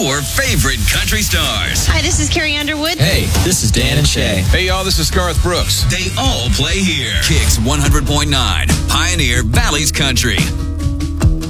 your favorite country stars. Hi, this is Carrie Underwood. Hey, this is Dan and Shay. Hey, y'all, this is Garth Brooks. They all play here. Kicks 100.9, Pioneer Valley's Country.